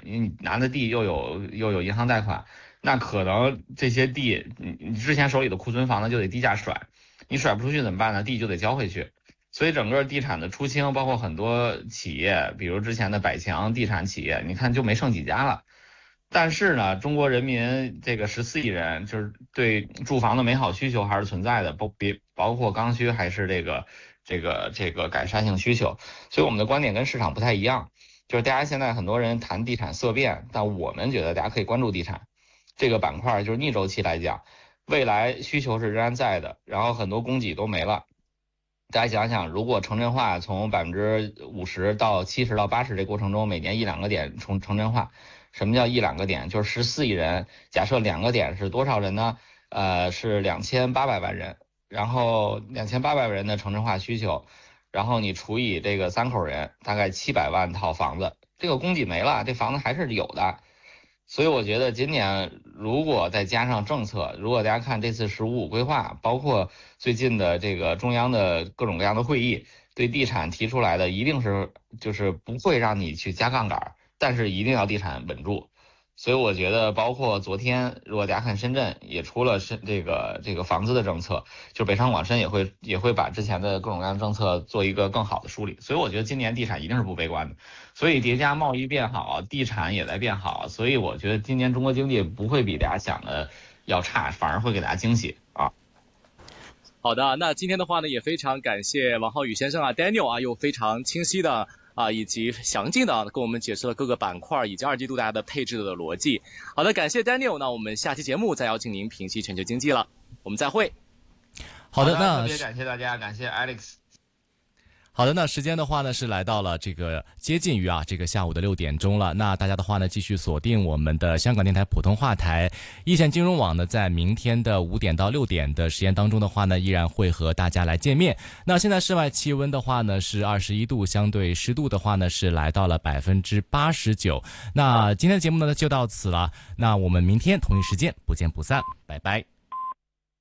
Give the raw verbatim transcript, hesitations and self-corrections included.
你拿的地又有又有银行贷款，那可能这些地你你之前手里的库存房呢就得低价甩，你甩不出去怎么办呢？地就得交回去。所以整个地产的出清，包括很多企业，比如之前的百强地产企业，你看就没剩几家了。但是呢，中国人民这个十四亿人，就是对住房的美好需求还是存在的，包别包括刚需还是这个这个这个改善性需求。所以我们的观点跟市场不太一样，就是大家现在很多人谈地产色变，但我们觉得大家可以关注地产这个板块，就是逆周期来讲，未来需求是仍然在的，然后很多供给都没了。大家想想，如果城镇化从百分之五十到七十到八十这过程中，每年一两个点从城镇化，什么叫一两个点？就是十四亿人，假设两个点是多少人呢？呃，是两千八百万人，然后两千八百万人的城镇化需求，然后你除以这个三口人，大概七百万套房子，这个供给没了，这房子还是有的。所以我觉得今年如果再加上政策，如果大家看这次“十五五”规划，包括最近的这个中央的各种各样的会议，对地产提出来的一定是就是不会让你去加杠杆，但是一定要地产稳住。所以我觉得包括昨天，如果大家看深圳也出了深这个这个房子的政策，就北上广深也会也会把之前的各种各样的政策做一个更好的梳理。所以我觉得今年地产一定是不悲观的。所以叠加贸易变好，地产也在变好，所以我觉得今年中国经济不会比大家想的要差，反而会给大家惊喜啊。 好的，那今天的话呢，也非常感谢王浩宇先生啊 ，Daniel 啊，又非常清晰的啊以及详尽的跟我们解释了各个板块以及二季度大家的配置的逻辑。好的，感谢 Daniel， 那我们下期节目再邀请您评析全球经济了，我们再会。 好的，那特别感谢大家，感谢 Alex。 好的，那时间的话呢是来到了这个接近于啊这个下午的六点钟了。那大家的话呢继续锁定我们的香港电台普通话台一线金融网呢，在明天的五点到六点的时间当中的话呢，依然会和大家来见面。那现在室外气温的话呢是二十一度，相对湿度的话呢是来到了百分之八十九。那今天的节目呢就到此了，那我们明天同一时间不见不散，拜拜。